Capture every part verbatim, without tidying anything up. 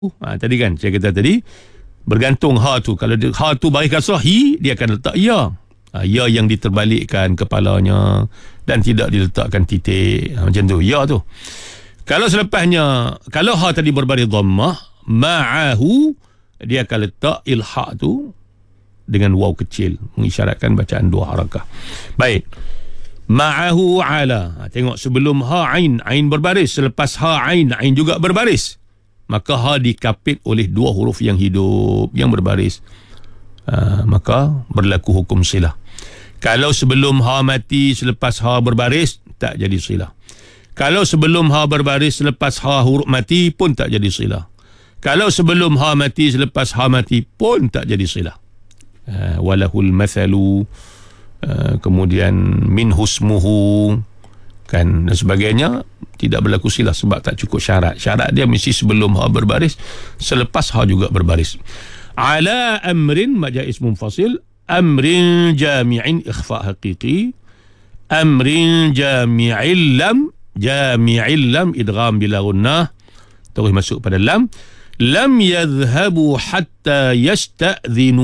Ha, tadi kan saya kata tadi bergantung ha tu. Kalau dia, ha tu baris kasrah hi, dia akan letak ya. Ha, ya yang diterbalikkan kepalanya dan tidak diletakkan titik. Ha, macam tu ya tu. Kalau selepasnya, kalau ha tadi berbaris dhammah, ma'ahu, dia akan letak ilhaq tu dengan waw kecil, mengisyaratkan bacaan dua harakah. Baik. Ma'ahu ala. Ha, tengok sebelum ha ain, ain berbaris. Selepas ha ain, ain juga berbaris. Maka ha dikapit oleh dua huruf yang hidup, yang berbaris. Ha, maka berlaku hukum silah. Kalau sebelum ha mati, selepas ha berbaris, tak jadi silah. Kalau sebelum ha berbaris, selepas ha huruf mati, pun tak jadi silah. Kalau sebelum ha mati, selepas ha mati, pun tak jadi silah. Ha, walahul mathalu, ha, kemudian min husmuhu, kan, dan sebagainya, tidak berlaku silah sebab tak cukup syarat. Syarat dia mesti sebelum ha berbaris, selepas ha juga berbaris. Ala amrin, majaz ismun fasil, amrin jami'in ikhfa haqiqi, amrin jami'il lam, jami'il lam idgham bila gunnah, terus masuk pada lam. Lam yadhhabu hatta yasta'dhinu.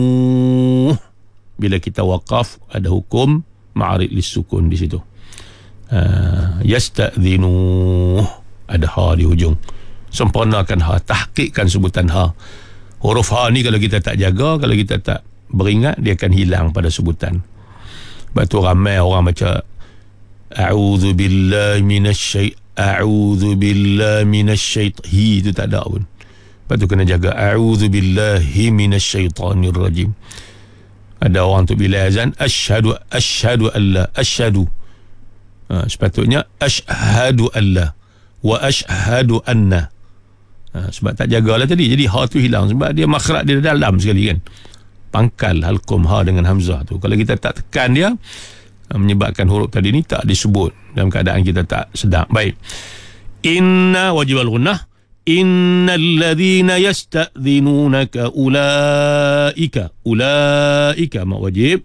Bila kita waqaf, ada hukum ma'arid lis-sukun di situ. Uh, yasta'dhinu, ada ha di hujung, sempurnakan ha, tahqiqkan sebutan ha. Huruf ha ni kalau kita tak jaga, kalau kita tak beringat, dia akan hilang pada sebutan. Sebab tu ramai orang baca a'udzu billahi minasyai a'udzu billahi minasyait, hi tu tak ada pun. Sebab tu kena jaga a'udzu billahi minasyaitanir rajim. Ada orang tu bila azan asyhadu asyhadu alla asyhadu, Ha, sepatutnya asyhadu alla wa asyhadu anna. Ha, sebab tak jagalah tadi, jadi ha tu hilang sebab dia makhraj dia dalam sekali kan. Pangkal halqum ha dengan hamzah tu, kalau kita tak tekan dia, ha, menyebabkan huruf tadi ni tak disebut dalam keadaan kita tak sedap. Baik. Inna wajib al-ghunnah, innal ladzina yasta'dhinunaka ulaika, ulaika mak wajib.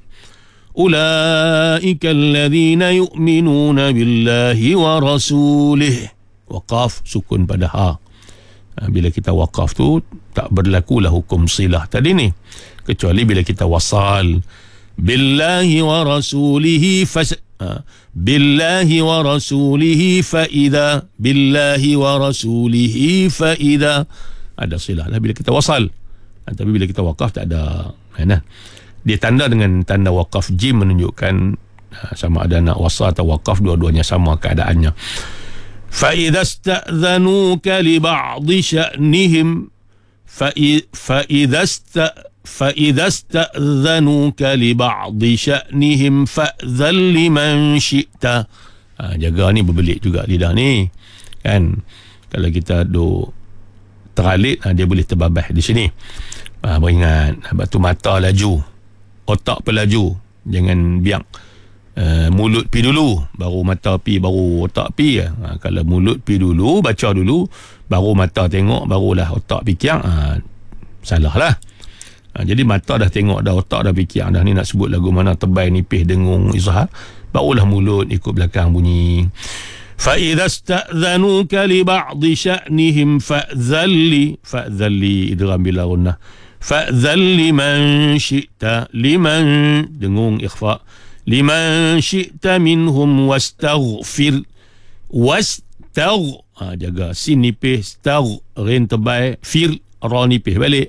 Ulaika alladhina yu'minuna billahi wa rasulih. Waqaf sukun pada ha. Ha, bila kita waqaf tu tak berlakulah hukum silah tadi ni, kecuali bila kita wasal billahi wa rasulihi fas ha. billahi wa rasulihi fa idza, billahi wa rasulihi fa idza, ada silah lah bila kita wasal. Ha, tapi bila kita waqaf tak ada. Nah, dia tanda dengan tanda waqaf jim, menunjukkan uh, sama ada nak wasal atau waqaf, dua-duanya sama keadaannya. Fa idza sta'dhanuka li ba'dhi sya'nihim fa idza fa idza sta'dhanuka li ba'dhi sya'nihim fa'dhal liman syi'ta. Ha, jaga ni berbelit juga lidah ni kan. Kalau kita duk teralit, ha, dia boleh terbabah di sini. Ha, beringat, batu mata laju, otak pelaju, jangan biak uh, mulut pi dulu baru mata pi, baru otak pi. Ha, kalau mulut pi dulu, baca dulu, baru mata tengok, barulah otak fikir, ha, salah lah. Ha, jadi mata dah tengok dah, otak dah fikir dah, ni nak sebut lagu mana, tebal, nipis, dengung, izhar, barulah mulut ikut belakang bunyi. Fa idza sta'dhanuka li ba'dhi sya'nihim fa'dhalli, fa'dhalli idgham bila gunnah, fa'dhal liman syi'ta, liman dengung ikhfa, liman syi'ta minhum wastaghfir, wastagh, ha, jaga sin nipis, stagh rin tebal, fir ra nipis balik,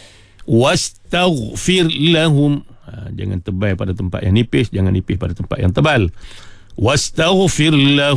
wastaghfir lahum, ha, jangan tebal pada tempat yang nipis, jangan nipis pada tempat yang tebal. Wastaghfir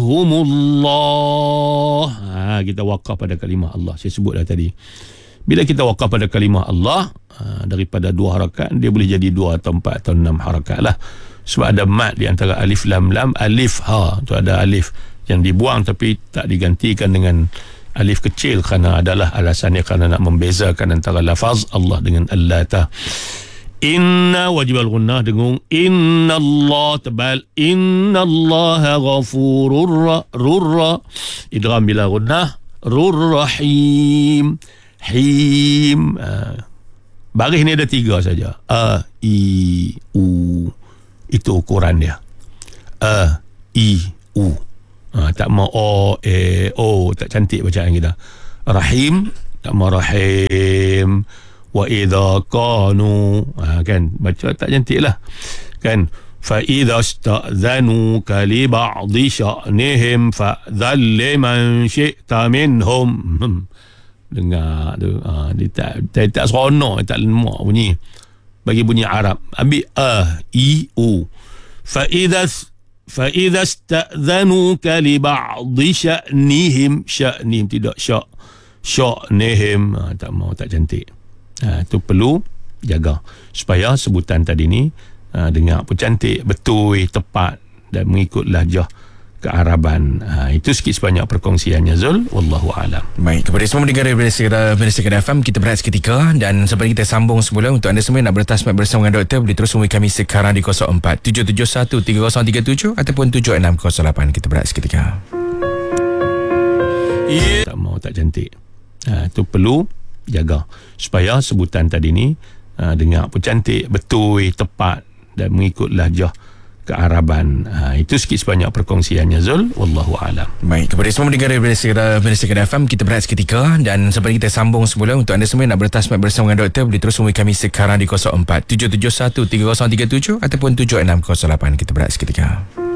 lahumullah, ha, kita waqaf pada kalimah Allah, saya sebut dah tadi. Bila kita waqaf pada kalimah Allah, aa, daripada dua harakat, dia boleh jadi dua atau empat atau enam harakat lah. Sebab ada mat di antara alif lam lam, alif ha, tu ada alif yang dibuang tapi tak digantikan dengan alif kecil, kerana adalah alasannya kerana nak membezakan antara lafaz Allah dengan allata. Inna wajib al-ghunnah, dengung inna Allah tebal, inna Allah ghafurur ra, rurra idgham bila ghunnah, rurrahim, him. Uh, baris ni ada tiga saja, a, i, u, itu ukuran dia, a, i, u. Uh, tak mau o, e, o, tak cantik bacaan kita. Rahim Rahim. Wa idza kanu, ha, kan baca tak cantik lah kan. Fa idza sta'dhanuka li ba'dhi sya'nihim fa'dhal liman syi'ta minhum. hmm. Dengar tu, ha, dia tak tak, tak seronok, tak lemak bunyi, bagi bunyi Arab. Ambil a i u. Fa idza fa idza sta'dhanuka li ba'dhi sya'nihim, sya'nihim tidak sya' sya'nihim, ha, tak mau, tak cantik. Ha, itu perlu jaga supaya sebutan tadi ni ha, dengar pun cantik, betul, tepat dan mengikut lahjah kearaban. Ha, itu sikit sebanyak perkongsiannya, Zul. Wallahu a'lam. Baik, kepada semua pendengar Pendengar F M, kita berehat seketika dan sebelum kita sambung semula, untuk anda semua yang nak bertasmat bersama dengan Doktor, boleh terus hubungi kami sekarang di kosong empat tujuh tujuh satu tiga kosong tiga tujuh ataupun tujuh enam kosong lapan. Kita berehat seketika. Yeah. Tak mau, tak cantik. Ha, itu perlu jaga supaya sebutan tadi ni ha, dengar pun cantik, betul, tepat dan mengikut lahjah kearaban. Ha, itu sikit sebanyak perkongsiannya, Zul. Wallahu a'lam. Baik, kepada semua pendengar Pendengar F M, kita berehat seketika dan sebelum kita sambung semula, untuk anda semua yang nak bertasmat bersama dengan Doktor, boleh terus hubungi kami sekarang di kosong empat tujuh tujuh satu tiga kosong tiga tujuh ataupun tujuh enam kosong lapan. Kita berehat seketika.